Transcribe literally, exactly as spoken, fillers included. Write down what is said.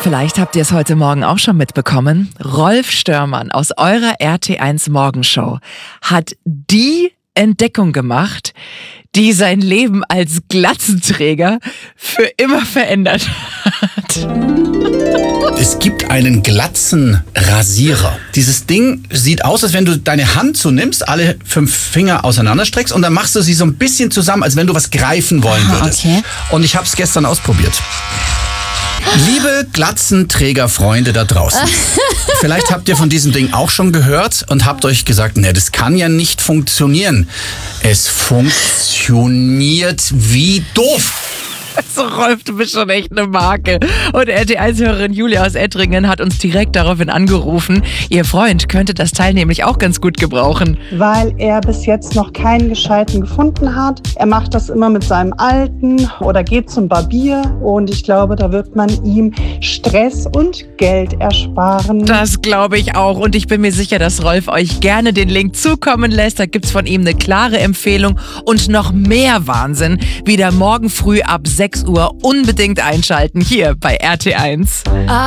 Vielleicht habt ihr es heute Morgen auch schon mitbekommen. Rolf Störmann aus eurer R T eins Morgenshow hat die Entdeckung gemacht, die sein Leben als Glatzenträger für immer verändert hat. Es gibt einen Glatzenrasierer. Dieses Ding sieht aus, als wenn du deine Hand so nimmst, alle fünf Finger auseinanderstreckst und dann machst du sie so ein bisschen zusammen, als wenn du was greifen wollen würdest. Okay. Und ich habe es gestern ausprobiert. Liebe Glatzenträgerfreunde da draußen, vielleicht habt ihr von diesem Ding auch schon gehört und habt euch gesagt, ne, das kann ja nicht funktionieren. Es funktioniert wie doof. Also Rolf, du bist schon echt eine Marke. Und R T eins-Hörerin Julia aus Ettringen hat uns direkt daraufhin angerufen. Ihr Freund könnte das Teil nämlich auch ganz gut gebrauchen. Weil er bis jetzt noch keinen gescheiten gefunden hat. Er macht das immer mit seinem alten oder geht zum Barbier. Und ich glaube, da wird man ihm Stress und Geld ersparen. Das glaube ich auch. Und ich bin mir sicher, dass Rolf euch gerne den Link zukommen lässt. Da gibt's von ihm eine klare Empfehlung und noch mehr Wahnsinn. Wieder morgen früh ab sechs Uhr unbedingt einschalten hier bei R T eins.